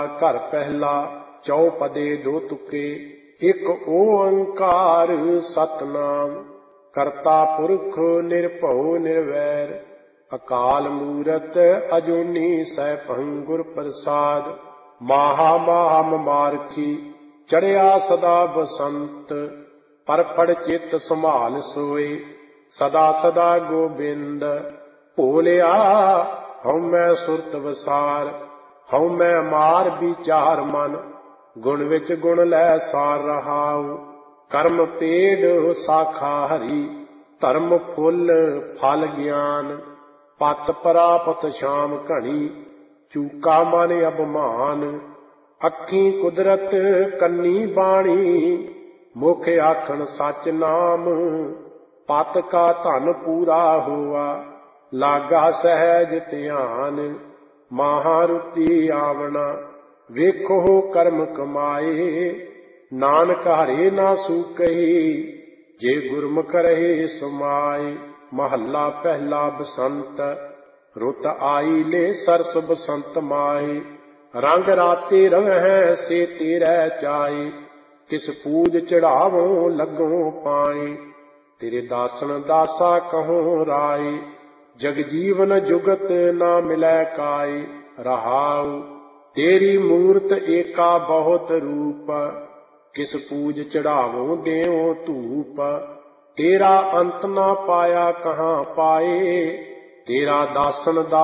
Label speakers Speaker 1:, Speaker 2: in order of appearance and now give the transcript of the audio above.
Speaker 1: ਘਰ ਪਹਿਲਾ ਚੌਪਦੇ ਦੋ ਤੁਕੇ। ਇੱਕ ਓੰਕਾਰ ਸਤਨਾਮ ਕਰਤਾ ਪੁਰਖ ਨਿਰਭਉ ਨਿਰਵੈਰ। ਅਕਾਲ ਮੂਰਤ ਅਜੂਨੀ ਸੈਭੰ ਗੁਰ ਪ੍ਰਸਾਦ। ਮਾਹਾ ਮਾਹਾ ਮਮਾਰਖੀ ਚੜਿਆ ਸਦਾ ਬਸੰਤ। ਪਰਪੜ ਚਿੱਤ ਸੰਭਾਲ ਸੋਏ ਸਦਾ ਸਦਾ ਗੋਬਿੰਦ। ਭੋਲਿਆ ਹਉ ਮੈਂ ਸੁਰਤ ਵਸਾਰ ਹਉ ਮੈਂ ਮਾਰ ਵਿਚਾਰ ਮਨ। ਗੁਣ ਵਿੱਚ ਗੁਣ ਲੈ ਸਾਰ ਰਹਾਉ ਕਰਮ ਪੇੜ ਸਾਖਾ ਹਰੀ। ਧਰਮ ਫੁੱਲ ਫਲ ਗਿਆਨ ਪਤ ਪ੍ਰਾਪਤ ਸ਼ਾਮ ਘਣੀ। ਚੂਕਾ ਮਨ ਅਭਮਾਨ ਅੱਖੀਂ ਕੁਦਰਤ ਕੰਨੀ ਬਾਣੀ। ਮੁਖ ਆਖਣ ਸੱਚ ਨਾਮ ਪਤ ਕਾ ਧਨ ਪੂਰਾ ਹੋਆ। ਲਾਗਾ ਸਹਿਜ ਧਿਆਨ ਮਹਾਰੁਤੀ ਆਵਣਾ। ਵੇਖੋ ਕਰਮ ਕਮਾਏ ਨਾਨਕ ਹਰੇ ਨਾ ਸੂਕਹੀ। ਜੇ ਗੁਰਮੁਖ ਰਹੇ ਸਮਾਏ। ਮਹੱਲਾ ਪਹਿਲਾ ਬਸੰਤ ਰੁੱਤ ਆਈ ਲੈ ਸਰਸ ਬਸੰਤ ਮਾਏ। ਰੰਗ ਰਾਤੇ ਰਵਹਿ ਸੇ ਤੇਰੇ ਚਾਏ। ਕਿਸ ਪੂਜ ਚੜਾਵੋ ਲੱਗੋ ਪਾਏ। ਤੇਰੇ ਦਾਸਨ ਦਾਸਾ ਕਹੋ ਰਾਏ। ਜਗ ਜੀਵਨ ਜੁਗਤ ਨਾ ਮਿਲੈ ਕਾਏ। ਰਹਾਉ ਤੇਰੀ ਮੂਰਤ ਏਕਾ ਬਹੁਤ ਰੂਪ। ਕਿਸ ਪੂਜ ਚੜਾਵੋ ਦੇਉ ਧੂਪ। ਤੇਰਾ ਅੰਤ ਨਾ ਪਾਇਆ ਕਹਾਂ ਪਾਏ। ਤੇਰਾ ਦਾਸਨ